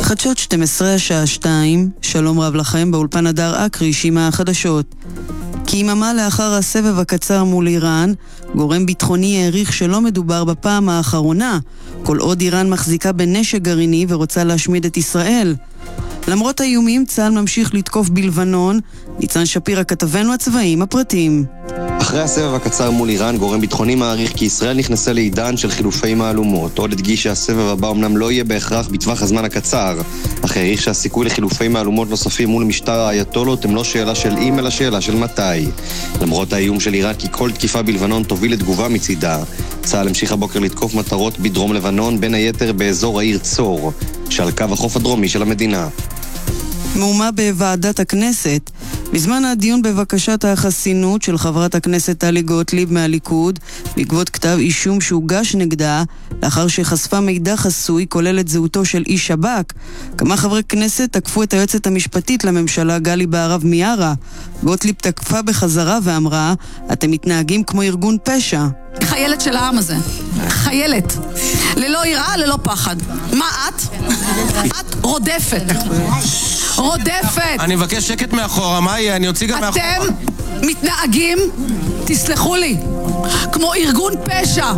חדשות 12 השעה 2, שלום רב לכם, באולפן הדר אקרי, שימה החדשות. כיממה לאחר הסבב הקצר מול איראן, גורם ביטחוני העריך שלא מדובר בפעם האחרונה, כל עוד איראן מחזיקה בנשק גרעיני ורוצה להשמיד את ישראל. למרות האיומים, צה"ל ממשיך לתקוף בלבנון. ניצן שפירא כתבנו הצבאיים, הפרטים. אחרי הסבב הקצר מול איראן, גורם ביטחוני מעריך כי ישראל נכנסה לעידן של חילופי מהלומות. עוד הדגיש שהסבב הבא אמנם לא יהיה בהכרח בטווח הזמן הקצר, אך העריך שהסיכוי לחילופי מהלומות נוספים מול משטר האייתולות הם לא שאלה של אם אלא שאלה של מתי. למרות האיום של איראן כי כל תקיפה בלבנון תוביל לתגובה מצידה, צה"ל המשיך הבוקר לתקוף מטרות בדרום לבנון, בין היתר באזור העיר צור, שעל קו החוף הדרומי של המדינה. מהומה בוועדת הכנסת. בזמן הדיון בבקשת החסינות של חברת הכנסת טלי גוטליב מהליכוד, בעקבות כתב אישום שהוגש נגדה, לאחר שחשפה מידע חסוי כולל את זהותו של איש שב"כ, כמה חברי כנסת תקפו את היועצת המשפטית לממשלה גלי בהרב מיארה. גוטליב תקפה בחזרה ואמרה, אתם מתנהגים כמו ארגון פשע. חיילת של העם הזה. חיילת. ללא יראה, ללא פחד. מה את? את רודפת. רודפת. אני מבקש שקט מאחורה, מה יהיה? אני אוציא גם מאחורה. אתם מתנהגים, תסלחו לי, כמו ארגון פשע.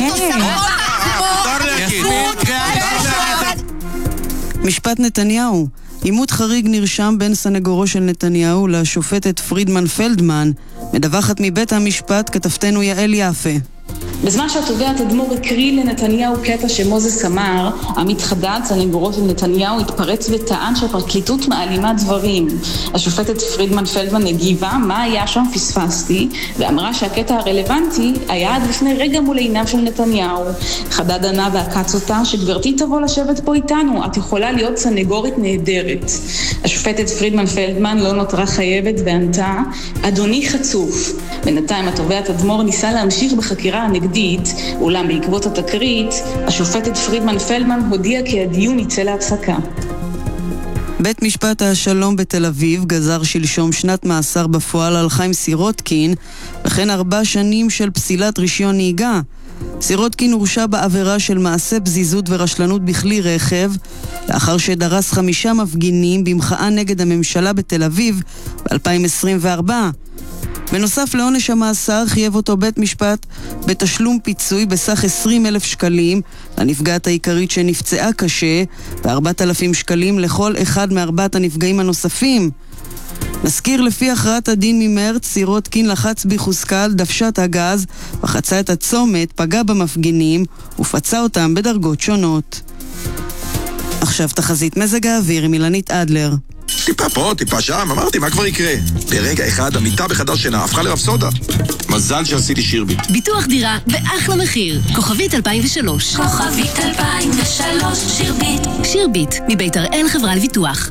משפט נתניהו. עימות חריג נרשם בין סנגורו של נתניהו לשופטת פרידמן פלדמן. מדווחת מבית המשפט כתבתנו יעל יפה. בזמן שהתובע תדמור הקריא לנתניהו קטע שמוזס אמר, עמית חדד, סנגורו של נתניהו, התפרץ וטען שהפרקליטות מעלימה דברים. השופטת פרידמן פלדמן הגיבה, מה היה שם פספסתי, ואמרה שהקטע הרלוונטי היה עד לפני רגע מול עיניו של נתניהו. חדד ענה ועקץ אותה, שגברתי תבוא לשבת פה איתנו, את יכולה להיות סנגורית נהדרת. השופטת פרידמן פלדמן לא נותרה חייבת וענתה, אדוני חצוף. בינתיים התובע תדמור ניסה להמשיך בחקירה הנגדית, אולם בעקבות התקרית, השופטת פרידמן פלדמן הודיעה כי הדיון יצא להפסקה. בית משפט השלום בתל אביב גזר שלשום שנת מאסר בפועל על חיים סירוטקין, וכן 4 שנים של פסילת רישיון נהיגה. סירוטקין הורשע בעבירה של מעשה פזיזות ורשלנות בכלי רכב, לאחר שדרס 5 מפגינים במחאה נגד הממשלה בתל אביב ב-2024. בנוסף לעונש המאסר חייב אותו בית משפט בתשלום פיצוי בסך 20,000 שקלים לנפגעת העיקרית שנפצעה קשה ו4,000 שקלים לכל אחד מ4 הנפגעים הנוספים. נזכיר, לפי הכרעת הדין ממרץ, סירוטקין לחץ בחוזקה על דוושת הגז וחצה את הצומת, פגע במפגינים ופצע אותם בדרגות שונות. עכשיו תחזית מזג האוויר עם אילנית אדלר. טיפה פה, טיפה שם, אמרתי, מה כבר יקרה? ברגע אחד המיטה בחדר שינה הפכה לרפסודה. מזל שעשיתי שירביט. ביטוח דירה באחלה מחיר. כוכבית 2003. כוכבית 2003, שירביט. שירביט, מבית הראל חברה לביטוח.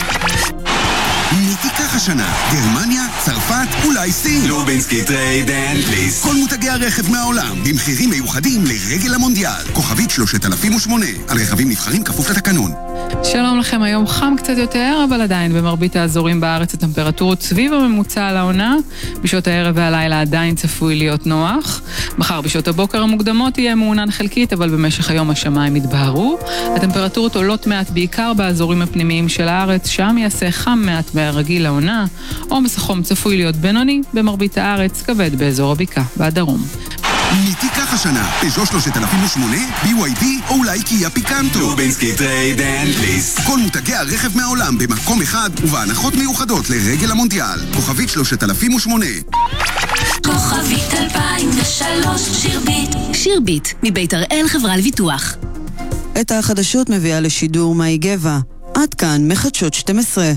מי תיקח השנה? גרמניה, צרפת, אולי סין? לובינסקי טרייד אנד פליס. כל מותגי הרכב מהעולם, במחירים מיוחדים לרגל המונדיאל. כוכבית 3008. על רכבים נבחרים כפוף לתקנון. שלום לכם, היום חם קצת יותר, אבל עדיין במרבית האזורים בארץ הטמפרטורות סביב הממוצע על העונה. בשעות הערב והלילה עדיין צפוי להיות נוח. מחר בשעות הבוקר המוקדמות יהיה מעונן חלקית, אבל במשך היום השמיים יתבהרו. הטמפרטורות עולות מעט בעיקר באזורים הפנימיים של הארץ, שם יעשה חם מעט מהרגיל לעונה. עומס החום צפוי להיות בינוני, במרבית הארץ כבד באזור הבקעה והדרום. מי תיקח השנה? פז'ו 3008, BYD או אולי קיה פיקנטו? לובינסקי טרייד אנד פליס. כל מותגי הרכב מהעולם במקום אחד ובהנחות מיוחדות לרגל המונדיאל. כוכבית 3008. כוכבית 2003, שירביט. שירביט, מבית הראל חברה לביטוח. את החדשות מביאה לשידור מאי גבע. עד כאן מחדשות 12.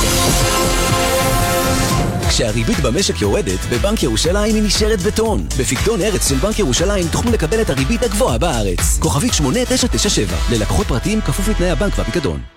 כשהריבית במשק יורדת, בבנק ירושלים היא נשארת בטון. בפקדון ארץ של בנק ירושלים תוכלו לקבל את הריבית הגבוהה בארץ. כוכבית 8997. ללקוחות פרטיים כפוף לתנאי הבנק והפיקדון.